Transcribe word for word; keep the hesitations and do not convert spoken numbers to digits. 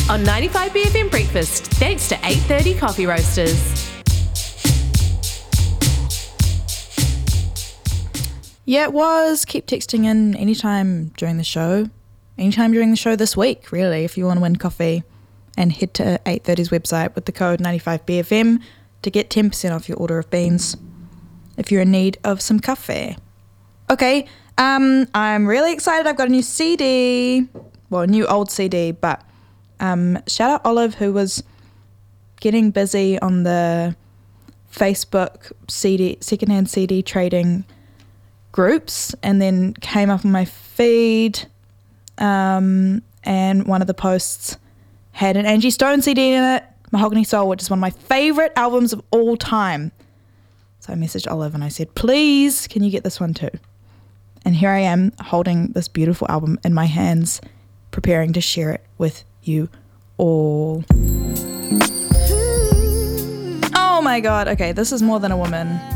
on ninety-five B F M Breakfast, thanks to eight thirty Coffee Roasters. Yeah, it was. Keep texting in anytime during the show. Anytime during the show this week, really, if you want to win coffee. And head to eight thirty's website with the code ninety-five B F M to get ten percent off your order of beans if you're in need of some coffee. Okay, um, I'm really excited. I've got a new C D. Well, a new old C D, but um, shout out Olive, who was getting busy on the Facebook C D, secondhand C D trading groups, and then came up on my feed, um, and one of the posts had an Angie Stone C D in it, Mahogany Soul, which is one of my favourite albums of all time. So I messaged Olive and I said, please, can you get this one too? And here I am holding this beautiful album in my hands, preparing to share it with you all. Oh my God, okay, this is More Than a Woman.